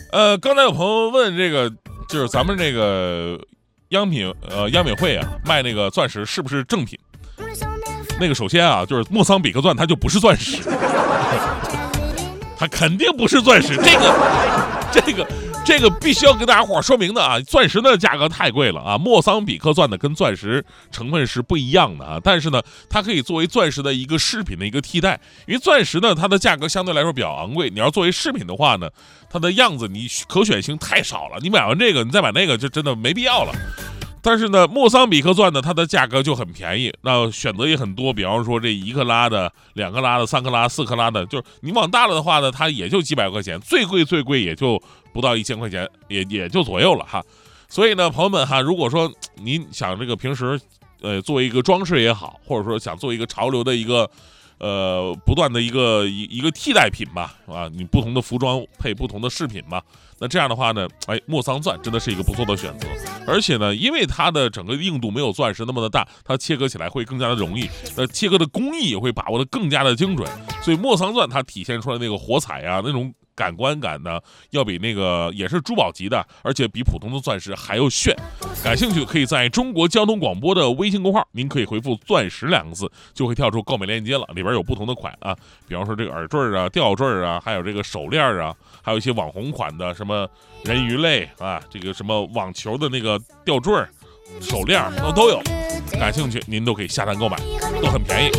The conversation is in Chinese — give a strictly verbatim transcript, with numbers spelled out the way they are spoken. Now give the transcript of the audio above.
呃，刚才有朋友问这个，就是咱们这个央品呃央美会啊卖那个钻石是不是正品？那个首先啊，就是莫桑比克钻它就不是钻石，它肯定不是钻石，这个这个。这个必须要跟大家伙说明的啊，钻石的价格太贵了啊，莫桑比克钻呢跟钻石成分是不一样的啊，但是呢，它可以作为钻石的一个饰品的一个替代，因为钻石呢它的价格相对来说比较昂贵，你要作为饰品的话呢，它的样子你可选性太少了，你买完这个你再买那个就真的没必要了。但是呢，莫桑比克钻呢，它的价格就很便宜，那选择也很多，比方说这一克拉的、两克拉的、三克拉、四克拉的，就是你往大了的话呢，它也就几百块钱，最贵最贵也就不到一千块钱，也也就左右了哈。所以呢，朋友们哈，如果说您想这个平时呃作为一个装饰也好，或者说想做一个潮流的一个呃不断的一个一一个替代品吧，啊，你不同的服装配不同的饰品嘛，那这样的话呢，哎，莫桑钻真的是一个不错的选择。而且呢，因为它的整个硬度没有钻石那么的大，它切割起来会更加的容易，那切割的工艺也会把握的更加的精准，所以莫桑钻它体现出来那个火彩啊，那种感官感呢，要比那个也是珠宝级的，而且比普通的钻石还要炫。感兴趣可以在中国交通广播的微信公号，您可以回复钻石两个字，就会跳出购买链接了，里边有不同的款啊，比方说这个耳坠啊、吊坠啊，还有这个手链啊，还有一些网红款的什么人鱼类啊，这个什么网球的那个吊坠、手链都都有。感兴趣您都可以下单购买，都很便宜。